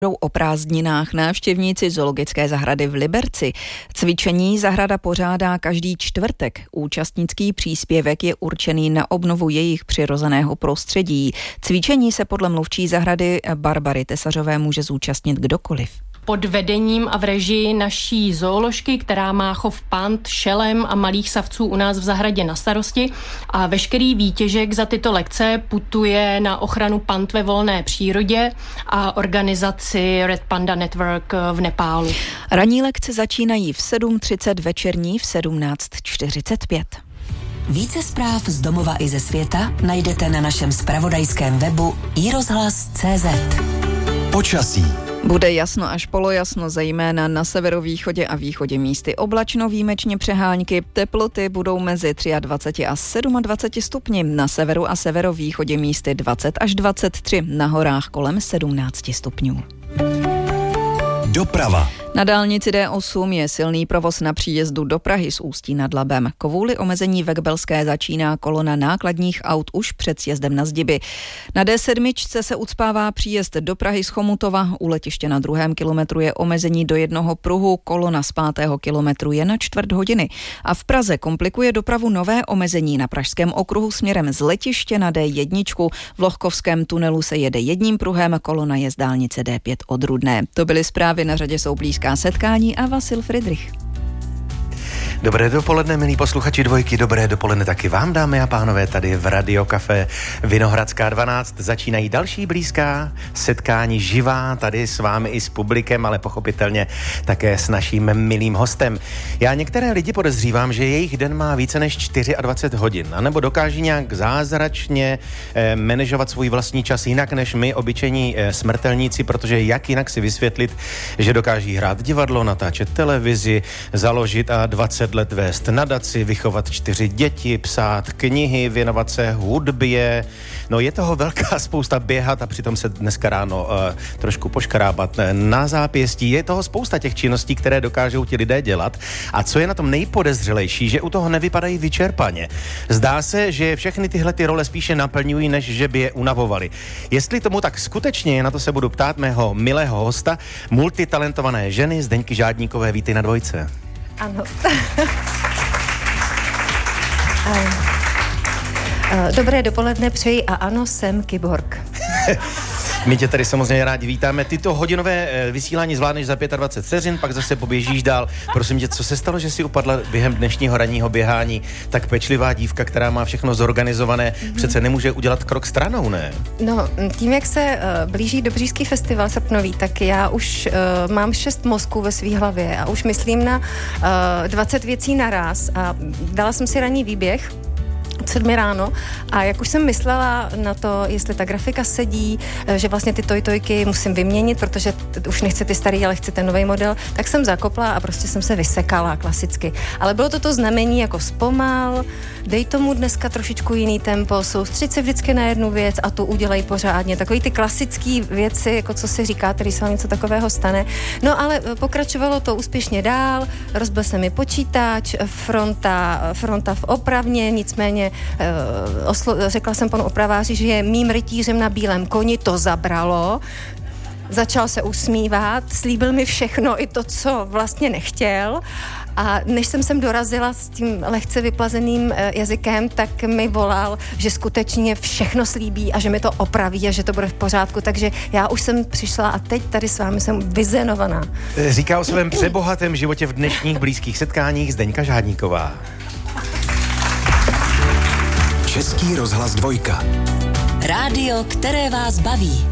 Budou o prázdninách návštěvníci zoologické zahrady v Liberci. Cvičení zahrada pořádá každý čtvrtek. Účastnický příspěvek je určený na obnovu jejich přirozeného prostředí. Cvičení se podle mluvčí zahrady Barbary Tesařové může zúčastnit kdokoliv. Pod vedením a v režii naší zooložky, která má chov pand, šelem a malých savců u nás v zahradě na starosti, a veškerý výtěžek za tyto lekce putuje na ochranu pand ve volné přírodě a organizaci Red Panda Network v Nepálu. Ranní lekce začínají v 7:30, večerní v 17:45. Více zpráv z domova i ze světa najdete na našem zpravodajském webu iRozhlas.cz. Počasí. Bude jasno až polojasno, zejména na severovýchodě a východě místy oblačno, výjimečně přehánky. Teploty budou mezi 23 a 27 stupni, na severu a severovýchodě místy 20 až 23, na horách kolem 17 stupňů. Doprava. Na dálnici D8 je silný provoz na příjezdu do Prahy z Ústí nad Labem. Kvůli omezení ve Kbelské začíná kolona nákladních aut už před sjezdem na Zdiby. Na D7 se ucpává příjezd do Prahy z Chomutova. U letiště na 2. kilometru je omezení do jednoho pruhu, kolona z 5. kilometru je na 1/4 hodiny. A v Praze komplikuje dopravu nové omezení na pražském okruhu směrem z letiště na D1. V Lohkovském tunelu se jede jedním pruhem, kolona je z dálnice D5 od Rudné. To byly zprávy, na řadě jsou blízká setkání a Vasil Friedrich. Dobré dopoledne, milí posluchači Dvojky, dobré dopoledne taky vám, dámy a pánové, tady v Radio Café Vinohradská 12. Začínají další blízká setkání živá, tady s vámi i s publikem, ale pochopitelně také s naším milým hostem. Já některé lidi podezřívám, že jejich den má více než 24 hodin, anebo dokáží nějak zázračně manažovat svůj vlastní čas jinak než my, obyčejní smrtelníci, protože jak jinak si vysvětlit, že dokáží hrát divadlo, natáčet televizi, založit a 20 let vést nadaci, vychovat 4 děti, psát knihy, věnovat se hudbě. No je toho velká spousta, běhat a přitom se dneska ráno trošku poškrábat na zápěstí. Je toho spousta těch činností, které dokážou ti lidé dělat. A co je na tom nejpodezřelejší, že u toho nevypadají vyčerpaně. Zdá se, že všechny tyhle ty role spíše naplňují, než že by je unavovali. Jestli tomu tak skutečně je, na to se budu ptát mého milého hosta, multitalentované ženy Zdeňky Žádníkové. Vítej na Dvojce. Ano. Dobré dopoledne přeji a ano, jsem kyborg. My tě tady samozřejmě rádi vítáme. Ty to hodinové vysílání zvládneš za 25 vteřin, pak zase poběžíš dál. Prosím tě, co se stalo, že jsi upadla během dnešního ranního běhání? Tak pečlivá dívka, která má všechno zorganizované, přece nemůže udělat krok stranou, ne? No, tím, jak se blíží Dobříšský festival srpnový, tak já už mám 6 mozků ve svý hlavě a už myslím na 20 věcí naraz a dala jsem si ranní výběh 7 ráno a jak už jsem myslela na to, jestli ta grafika sedí, že vlastně ty tojtojky musím vyměnit, protože už nechci ty starý, ale chci ten nový model, tak jsem zakopla a prostě jsem se vysekala klasicky. Ale bylo to znamení jako zpomal, dej tomu dneska trošičku jiný tempo, soustřeď se vždycky na jednu věc a tu udělej pořádně. Takový ty klasický věci, jako co si říká, když se vám něco takového stane. No ale pokračovalo to úspěšně dál, rozbil se mi počítač, fronta v opravně, nicméně řekla jsem panu opraváři, že je mým rytířem na bílém koni, to zabralo. Začal se usmívat, slíbil mi všechno, i to, co vlastně nechtěl. A než jsem sem dorazila s tím lehce vyplazeným jazykem, tak mi volal, že skutečně všechno slíbí a že mi to opraví a že to bude v pořádku. Takže já už jsem přišla a teď tady s vámi jsem vyzenovaná. Říká o svém přebohatém životě v dnešních blízkých setkáních Zdeňka Žádníková. Český rozhlas Dvojka. Rádio, které vás baví.